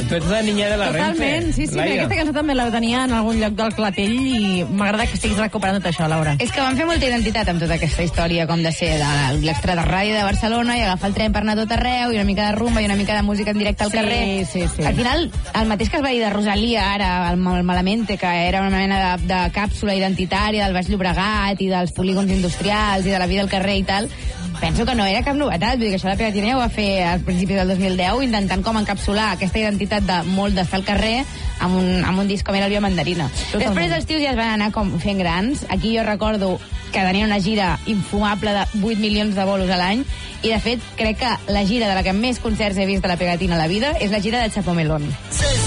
Tu ets la niña de la Renfe. Totalment, sí, aquesta cançó també la tenia en algun lloc del Clatell i m'agrada que estiguis recuperant tot això, Laura. És que van fer molta identitat amb tota aquesta història, com de ser de l'extraterradi de Barcelona i agafar el tren per anar a tot arreu, i una mica de rumba i una mica de música en directe al carrer. Sí. Al final, el mateix que es va dir de Rosalia ara, el Malamente, que era una mena de càpsula identitària del Baix Llobregat i dels polígons industrials i de la vida al carrer i tal, penso que no era cap novetat. Vull dir que això la Pegatina ja ho va fer als principis del 2010, intentant com encapsular aquesta identitat de molt d'estar al carrer amb un disc com era el Via Mandarina. Després els tios ja es van anar com fent grans. Aquí jo recordo que tenien una gira infumable de 8 milions de bolos a l'any, i de fet crec que la gira de la que més concerts he vist de la Pegatina a la vida és la gira de Chapo Melón.